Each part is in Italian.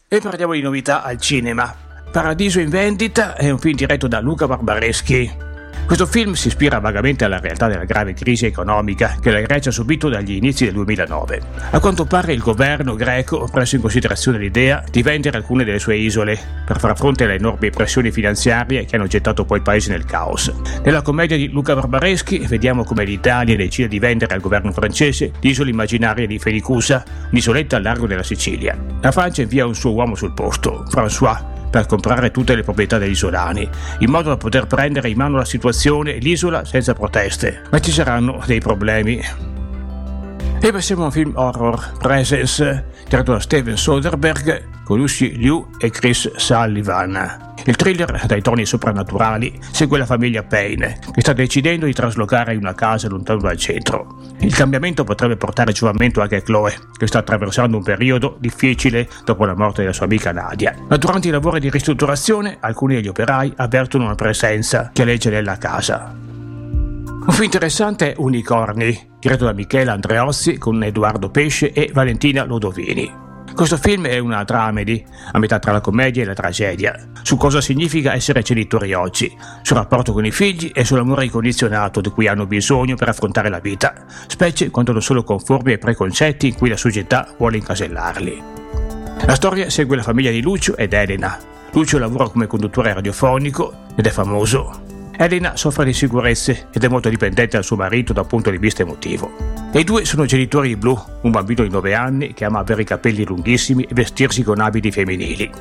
E parliamo di novità al cinema. Paradiso in vendita è un film diretto da Luca Barbareschi. Questo film si ispira vagamente alla realtà della grave crisi economica che la Grecia ha subito dagli inizi del 2009. A quanto pare il governo greco ha preso in considerazione l'idea di vendere alcune delle sue isole per far fronte alle enormi pressioni finanziarie che hanno gettato poi il paese nel caos. Nella commedia di Luca Barbareschi vediamo come l'Italia decide di vendere al governo francese l'isola immaginaria di Felicusa, un'isoletta al largo della Sicilia. La Francia invia un suo uomo sul posto, François, per comprare tutte le proprietà degli isolani, in modo da poter prendere in mano la situazione e l'isola senza proteste. Ma ci saranno dei problemi. E passiamo a un film horror, Presence, diretto da Steven Soderbergh, con Lucy Liu e Chris Sullivan. Il thriller, dai toni soprannaturali, segue la famiglia Payne, che sta decidendo di traslocare in una casa lontano dal centro. Il cambiamento potrebbe portare giovamento anche a Chloe, che sta attraversando un periodo difficile dopo la morte della sua amica Nadia. Ma durante i lavori di ristrutturazione, alcuni degli operai avvertono una presenza che aleggia nella casa. Un film interessante è Unicorni, diretto da Michela Andreozzi con Edoardo Pesce e Valentina Lodovini. Questo film è una dramedy, a metà tra la commedia e la tragedia, su cosa significa essere genitori oggi, sul rapporto con i figli e sull'amore incondizionato di cui hanno bisogno per affrontare la vita, specie quando non sono conformi ai preconcetti in cui la società vuole incasellarli. La storia segue la famiglia di Lucio ed Elena. Lucio lavora come conduttore radiofonico ed è famoso. Elena soffre di insicurezze ed è molto dipendente dal suo marito dal punto di vista emotivo. E i due sono genitori di Blue, un bambino di 9 anni che ama avere i capelli lunghissimi e vestirsi con abiti femminili.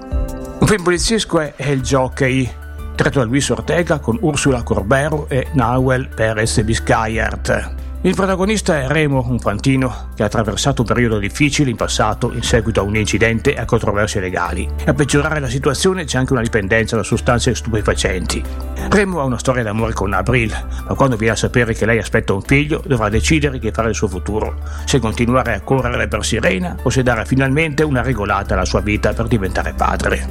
Un film poliziesco è El Jockey, diretto da Luis Ortega con Ursula Corbero e Nahuel Perez Vizcayart. Il protagonista è Remo, un fantino che ha attraversato un periodo difficile in passato in seguito a un incidente e a controversie legali. A peggiorare la situazione c'è anche una dipendenza da sostanze stupefacenti. Remo ha una storia d'amore con Abril, ma quando viene a sapere che lei aspetta un figlio dovrà decidere che fare il suo futuro, se continuare a correre per Sirena o se dare finalmente una regolata alla sua vita per diventare padre.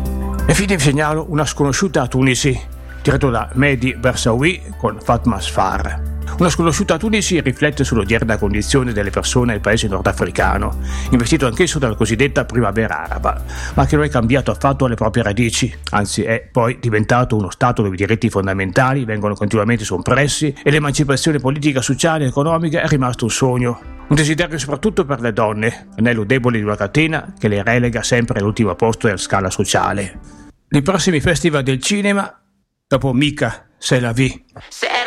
E fine vi segnalo Una sconosciuta a Tunisi, diretto da Mehdi Bersaoui con Fatma Sfar. Una sconosciuta a Tunisi riflette sull'odierna condizione delle persone del paese nordafricano, investito anch'esso dalla cosiddetta primavera araba, ma che non è cambiato affatto alle proprie radici, anzi è poi diventato uno stato dove i diritti fondamentali vengono continuamente soppressi e l'emancipazione politica, sociale e economica è rimasto un sogno, un desiderio soprattutto per le donne, anello debole di una catena che le relega sempre all'ultimo posto della scala sociale. Nei prossimi festival del cinema, dopo Mika, C'est la vie.